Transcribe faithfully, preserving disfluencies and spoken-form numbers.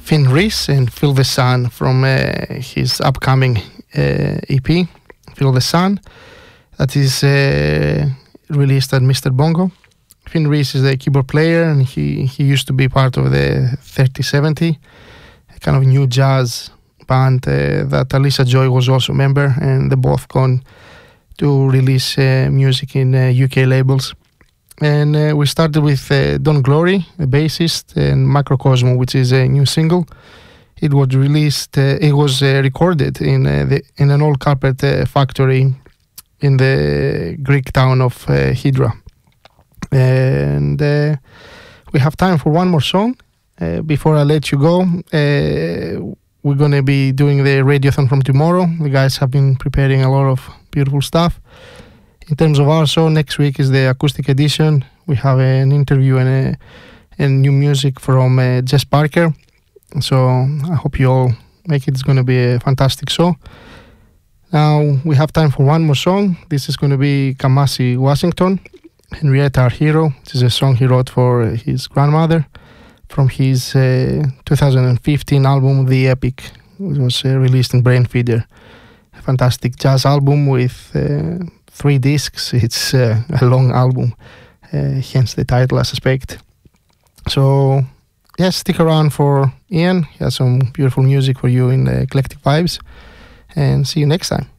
Finn Reese and Feel the Sun from uh, his upcoming uh, E P, Feel the Sun, that is uh, released at Mister Bongo. Finn Reese is the keyboard player, and he, he used to be part of the thirty seventy, a kind of new jazz band uh, that Alissa Joy was also a member, and they both gone to release uh, music in uh, U K labels. And uh, we started with uh, Don Glory, the bassist, and Macrocosmo, which is a new single. It was released, uh, it was uh, recorded in uh, the, in an old carpet uh, factory in the Greek town of uh, Hydra. And uh, we have time for one more song. Uh, before I let you go, uh, we're going to be doing the radiothon from tomorrow. The guys have been preparing a lot of beautiful stuff. In terms of our show, next week is the acoustic edition. We have an interview and, a, and new music from uh, Jess Parker. So I hope you all make it. It's going to be a fantastic show. Now we have time for one more song. This is going to be Kamasi Washington, Henrietta Our Hero. This is a song he wrote for his grandmother from his uh, two thousand fifteen album, The Epic, which was uh, released in Brainfeeder. A fantastic jazz album with uh, three discs. It's uh, a long album, uh, hence the title, I suspect. So, yes, stick around for Ian. He has some beautiful music for you in uh, Eclectic Vibes. And see you next time.